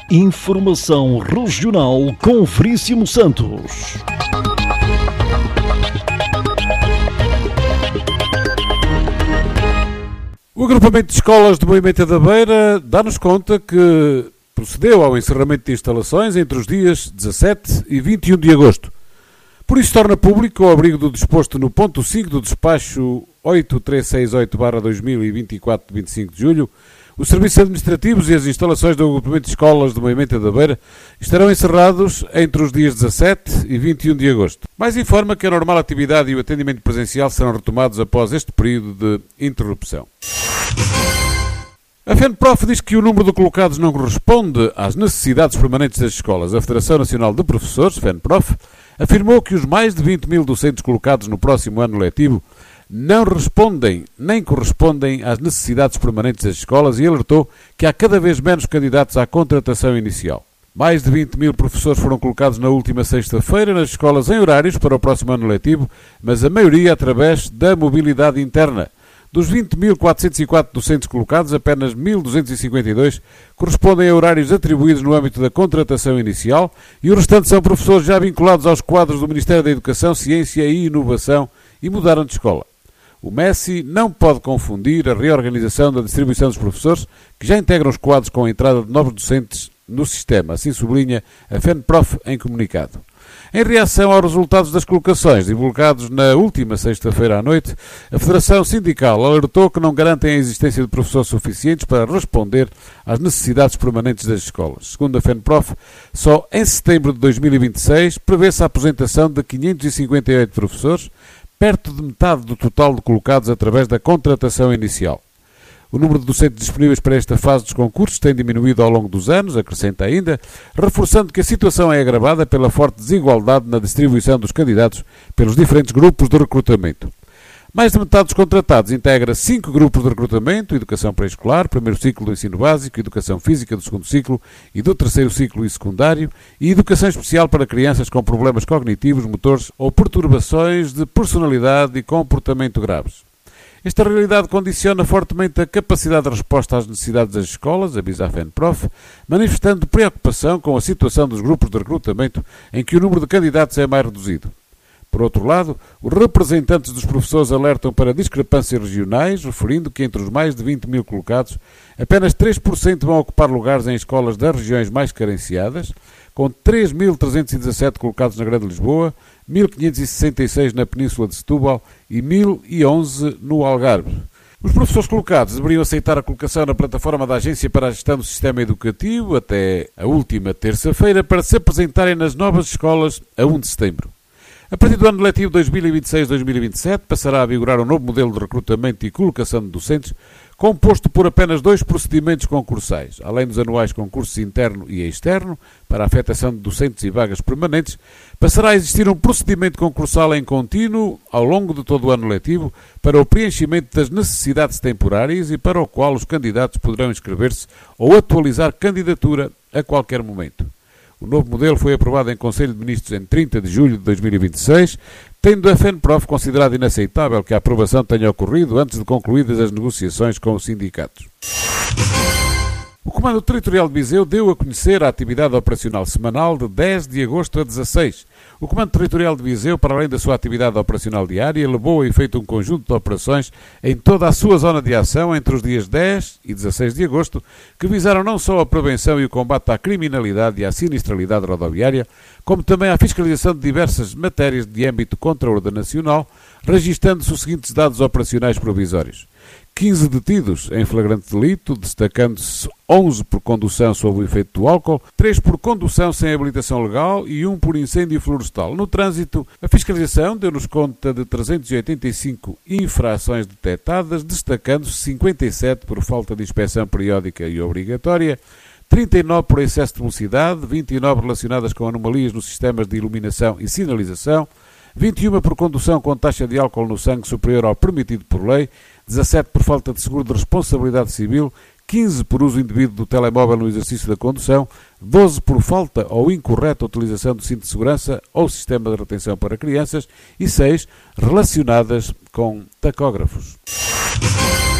Informação regional com Veríssimo Santos. O agrupamento de escolas do Moimenta da Beira dá-nos conta que procedeu ao encerramento de instalações entre os dias 17 e 21 de agosto. Por isso torna público, ao abrigo do disposto no ponto 5 do despacho 8368/2024 de 25 de julho, os serviços administrativos e as instalações do agrupamento de escolas do Moimenta da Beira estarão encerrados entre os dias 17 e 21 de agosto. Mais informa que a normal atividade e o atendimento presencial serão retomados após este período de interrupção. A FENPROF diz que o número de colocados não corresponde às necessidades permanentes das escolas. A Federação Nacional de Professores, FENPROF, afirmou que os mais de 20 mil docentes colocados no próximo ano letivo não respondem nem correspondem às necessidades permanentes das escolas e alertou que há cada vez menos candidatos à contratação inicial. Mais de 20 mil professores foram colocados na última sexta-feira nas escolas em horários para o próximo ano letivo, mas a maioria através da mobilidade interna. Dos 20.404 docentes colocados, apenas 1.252 correspondem a horários atribuídos no âmbito da contratação inicial e o restante são professores já vinculados aos quadros do Ministério da Educação, Ciência e Inovação e mudaram de escola. O MESI não pode confundir a reorganização da distribuição dos professores que já integram os quadros com a entrada de novos docentes no sistema, assim sublinha a FENPROF em comunicado. Em reação aos resultados das colocações divulgados na última sexta-feira à noite, a Federação Sindical alertou que não garantem a existência de professores suficientes para responder às necessidades permanentes das escolas. Segundo a FENPROF, só em setembro de 2026 prevê-se a aposentação de 558 professores, perto de metade do total de colocados através da contratação inicial. O número de docentes disponíveis para esta fase dos concursos tem diminuído ao longo dos anos, acrescenta ainda, reforçando que a situação é agravada pela forte desigualdade na distribuição dos candidatos pelos diferentes grupos de recrutamento. Mais de metade dos contratados integra 5 grupos de recrutamento: Educação Pré-Escolar, primeiro ciclo do ensino básico, Educação Física do segundo ciclo e do terceiro ciclo e secundário, e Educação Especial para crianças com problemas cognitivos, motores ou perturbações de personalidade e comportamento graves. Esta realidade condiciona fortemente a capacidade de resposta às necessidades das escolas, avisa a FENPROF, manifestando preocupação com a situação dos grupos de recrutamento em que o número de candidatos é mais reduzido. Por outro lado, os representantes dos professores alertam para discrepâncias regionais, referindo que entre os mais de 20 mil colocados, apenas 3% vão ocupar lugares em escolas das regiões mais carenciadas, com 3.317 colocados na Grande Lisboa, 1.566 na Península de Setúbal e 1.011 no Algarve. Os professores colocados deveriam aceitar a colocação na plataforma da Agência para a Gestão do Sistema Educativo até a última terça-feira para se apresentarem nas novas escolas a 1 de setembro. A partir do ano letivo 2026-2027 passará a vigorar um novo modelo de recrutamento e colocação de docentes composto por apenas 2 procedimentos concursais. Além dos anuais concursos interno e externo para a afetação de docentes e vagas permanentes, passará a existir um procedimento concursal em contínuo ao longo de todo o ano letivo para o preenchimento das necessidades temporárias e para o qual os candidatos poderão inscrever-se ou atualizar candidatura a qualquer momento. O novo modelo foi aprovado em Conselho de Ministros em 30 de julho de 2026, tendo a FENPROF considerado inaceitável que a aprovação tenha ocorrido antes de concluídas as negociações com os sindicatos. O Comando Territorial de Viseu deu a conhecer a atividade operacional semanal de 10 de agosto a 16. O Comando Territorial de Viseu, para além da sua atividade operacional diária, levou a efeito um conjunto de operações em toda a sua zona de ação entre os dias 10 e 16 de agosto, que visaram não só a prevenção e o combate à criminalidade e à sinistralidade rodoviária, como também a fiscalização de diversas matérias de âmbito contraordenacional, registando-se os seguintes dados operacionais provisórios. 15 detidos em flagrante delito, destacando-se 11 por condução sob o efeito do álcool, 3 por condução sem habilitação legal e 1 por incêndio florestal. No trânsito, a fiscalização deu-nos conta de 385 infrações detectadas, destacando-se 57 por falta de inspeção periódica e obrigatória, 39 por excesso de velocidade, 29 relacionadas com anomalias nos sistemas de iluminação e sinalização, 21 por condução com taxa de álcool no sangue superior ao permitido por lei, 17 por falta de seguro de responsabilidade civil, 15 por uso indevido do telemóvel no exercício da condução, 12 por falta ou incorreta utilização do cinto de segurança ou sistema de retenção para crianças e 6 relacionadas com tacógrafos.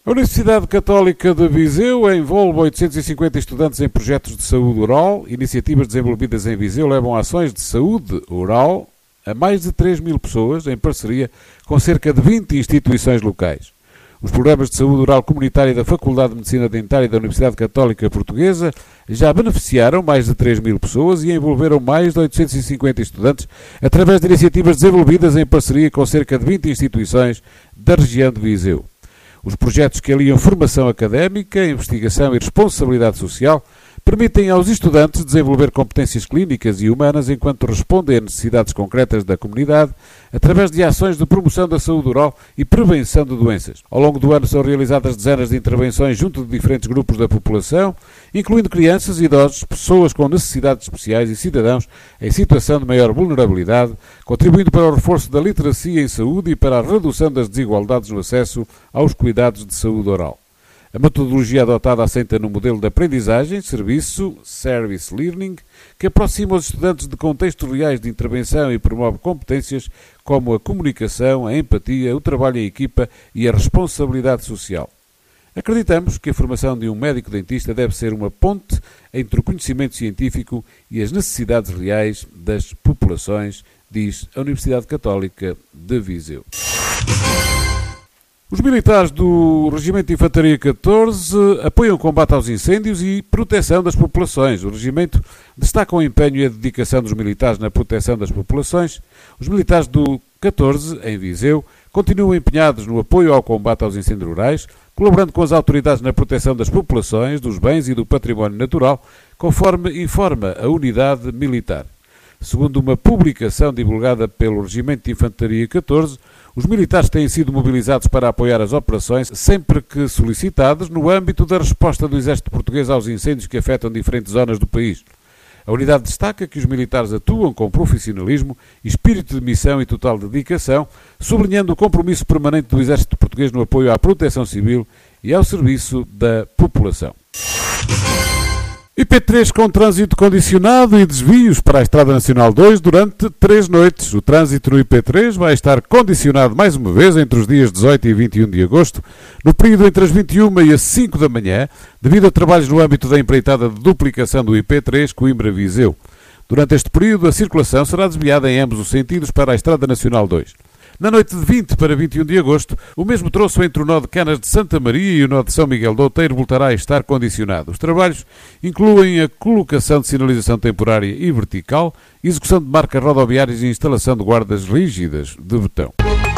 A Universidade Católica de Viseu envolve 850 estudantes em projetos de saúde oral. Iniciativas desenvolvidas em Viseu levam ações de saúde oral a mais de 3.000 pessoas, em parceria com cerca de 20 instituições locais. Os programas de saúde oral comunitária da Faculdade de Medicina Dentária da Universidade Católica Portuguesa já beneficiaram mais de 3.000 pessoas e envolveram mais de 850 estudantes através de iniciativas desenvolvidas em parceria com cerca de 20 instituições da região de Viseu. Os projetos que aliam formação académica, investigação e responsabilidade social permitem aos estudantes desenvolver competências clínicas e humanas enquanto respondem a necessidades concretas da comunidade através de ações de promoção da saúde oral e prevenção de doenças. Ao longo do ano são realizadas dezenas de intervenções junto de diferentes grupos da população, incluindo crianças, idosos, pessoas com necessidades especiais e cidadãos em situação de maior vulnerabilidade, contribuindo para o reforço da literacia em saúde e para a redução das desigualdades no acesso aos cuidados de saúde oral. A metodologia adotada assenta no modelo de aprendizagem, service learning, que aproxima os estudantes de contextos reais de intervenção e promove competências como a comunicação, a empatia, o trabalho em equipa e a responsabilidade social. Acreditamos que a formação de um médico-dentista deve ser uma ponte entre o conhecimento científico e as necessidades reais das populações, diz a Universidade Católica de Viseu. Os militares do Regimento de Infantaria 14 apoiam o combate aos incêndios e proteção das populações. O Regimento destaca o empenho e a dedicação dos militares na proteção das populações. Os militares do 14, em Viseu, continuam empenhados no apoio ao combate aos incêndios rurais, colaborando com as autoridades na proteção das populações, dos bens e do património natural, conforme informa a unidade militar. Segundo uma publicação divulgada pelo Regimento de Infantaria 14, os militares têm sido mobilizados para apoiar as operações, sempre que solicitados, no âmbito da resposta do Exército Português aos incêndios que afetam diferentes zonas do país. A unidade destaca que os militares atuam com profissionalismo, espírito de missão e total dedicação, sublinhando o compromisso permanente do Exército Português no apoio à proteção civil e ao serviço da população. IP3 com trânsito condicionado e desvios para a Estrada Nacional 2 durante 3 noites. O trânsito no IP3 vai estar condicionado mais uma vez entre os dias 18 e 21 de agosto, no período entre as 21 e as 5 da manhã, devido a trabalhos no âmbito da empreitada de duplicação do IP3 Coimbra-Viseu. Durante este período, a circulação será desviada em ambos os sentidos para a Estrada Nacional 2. Na noite de 20 para 21 de agosto, o mesmo troço entre o nó de Canas de Santa Maria e o nó de São Miguel do Outeiro voltará a estar condicionado. Os trabalhos incluem a colocação de sinalização temporária e vertical, execução de marcas rodoviárias e instalação de guardas rígidas de betão.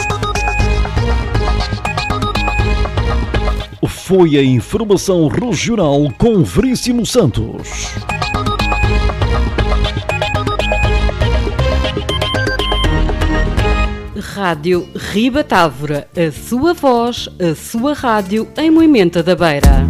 Foi a informação regional com Veríssimo Santos. Rádio Ribatávora, a sua voz, a sua rádio em Moimenta da Beira.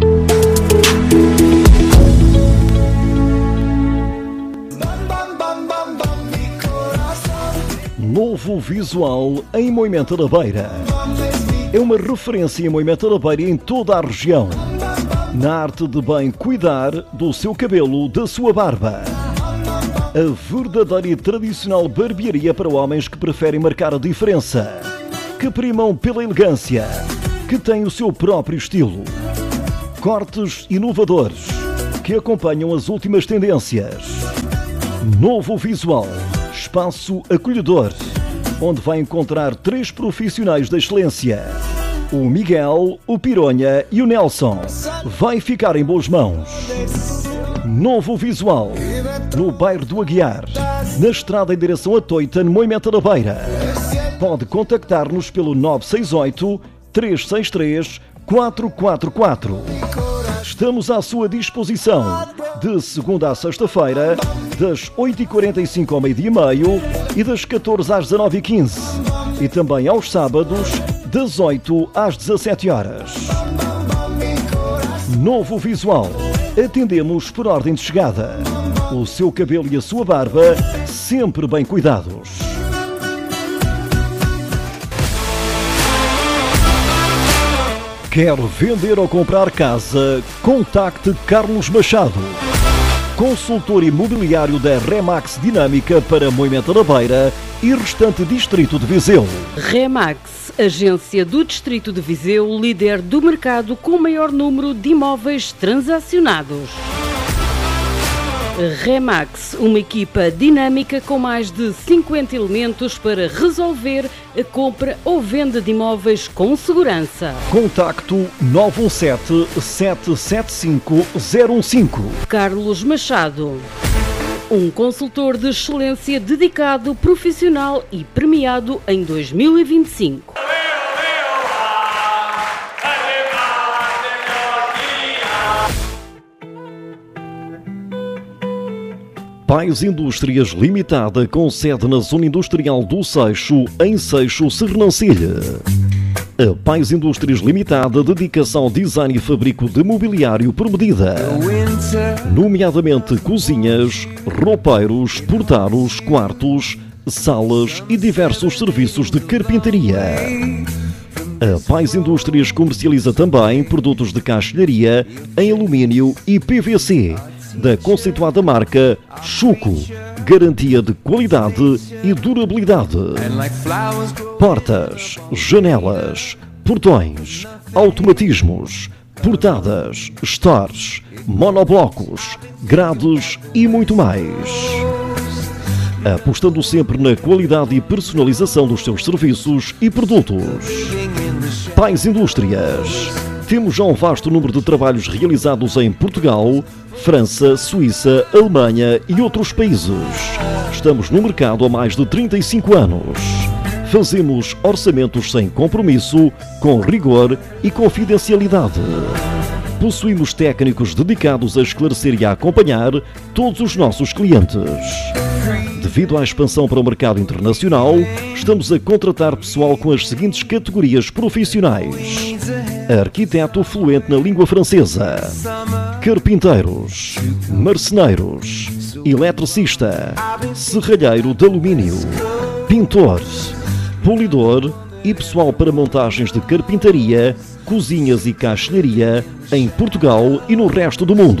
Novo visual em Moimenta da Beira. É uma referência em Moimenta da Beira e em toda a região. Na arte de bem cuidar do seu cabelo, da sua barba. A verdadeira e tradicional barbearia para homens que preferem marcar a diferença, que primam pela elegância, que têm o seu próprio estilo. Cortes inovadores, que acompanham as últimas tendências. Novo visual, espaço acolhedor, onde vai encontrar 3 profissionais de excelência. O Miguel, o Pironha e o Nelson. Vai ficar em boas mãos. Novo visual, no bairro do Aguiar, na estrada em direção a Toita, no Moimenta da Beira. Pode contactar-nos pelo 968-363-444. Estamos à sua disposição, de segunda a sexta-feira, das 8h45 ao meio-dia e meio e das 14 às 19h15. E também aos sábados, das 8 às 17 horas. Novo visual. Atendemos por ordem de chegada. O seu cabelo e a sua barba sempre bem cuidados. Quer vender ou comprar casa? Contacte Carlos Machado. consultor imobiliário da Remax Dinâmica para Moimenta da Beira e restante distrito de Viseu. Remax, agência do distrito de Viseu, líder do mercado com maior número de imóveis transacionados. Remax, uma equipa dinâmica com mais de 50 elementos para resolver a compra ou venda de imóveis com segurança. Contacto 917-775-015. Carlos Machado, um consultor de excelência dedicado, profissional e premiado em 2025. Pais Indústrias Limitada, com sede na Zona Industrial do Seixo, em Seixo, Sernancelha. A Pais Indústrias Limitada dedica-se ao design e fabrico de mobiliário por medida, nomeadamente cozinhas, roupeiros, portados, quartos, salas e diversos serviços de carpintaria. A Pais Indústrias comercializa também produtos de caixilharia em alumínio e PVC, da conceituada marca Chuco, garantia de qualidade e durabilidade. Portas, janelas, portões, automatismos, portadas, stores, monoblocos, grades e muito mais. Apostando sempre na qualidade e personalização dos seus serviços e produtos. Pais Indústrias. Temos já um vasto número de trabalhos realizados em Portugal, França, Suíça, Alemanha e outros países. Estamos no mercado há mais de 35 anos. Fazemos orçamentos sem compromisso, com rigor e confidencialidade. Possuímos técnicos dedicados a esclarecer e a acompanhar todos os nossos clientes. Devido à expansão para o mercado internacional, estamos a contratar pessoal com as seguintes categorias profissionais: arquiteto fluente na língua francesa, carpinteiros, marceneiros, eletricista, serralheiro de alumínio, pintor, polidor e pessoal para montagens de carpintaria, cozinhas e caixilharia em Portugal e no resto do mundo.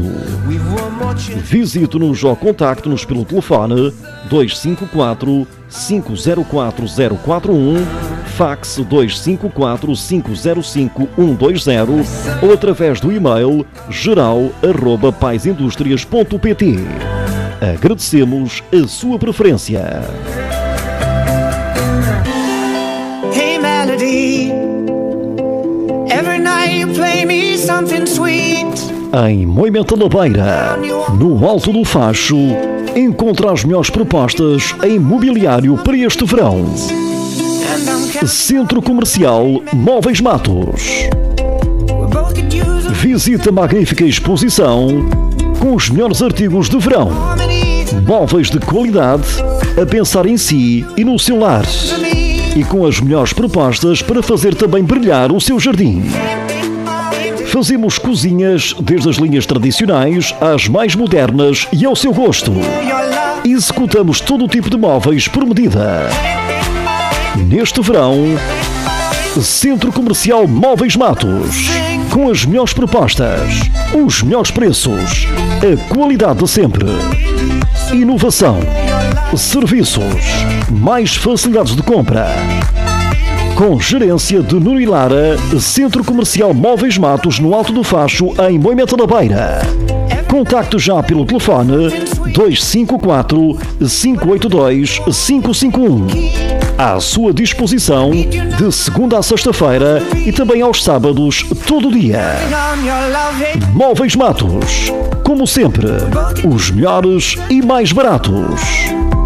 Visite-nos ou contacte-nos pelo telefone 254 504 041, fax 254 505 120 ou através do e-mail geral@paisindustrias.pt. Agradecemos a sua preferência. Hey Melody, every night you play me something sweet. Em Moimenta da Beira, no Alto do Facho, encontra as melhores propostas em mobiliário para este verão. Centro Comercial Móveis Matos. Visita a magnífica exposição com os melhores artigos de verão. Móveis de qualidade a pensar em si e no seu lar. E com as melhores propostas para fazer também brilhar o seu jardim. Fazemos cozinhas desde as linhas tradicionais às mais modernas e ao seu gosto. Executamos todo o tipo de móveis por medida. Neste verão, Centro Comercial Móveis Matos. Com as melhores propostas, os melhores preços, a qualidade de sempre. Inovação, serviços, mais facilidades de compra. Com gerência de Nuno Lara, Centro Comercial Móveis Matos, no Alto do Facho, em Moimenta da Beira. Contacte já pelo telefone 254 582 551. À sua disposição de segunda a sexta-feira e também aos sábados, todo o dia. Móveis Matos, como sempre, os melhores e mais baratos.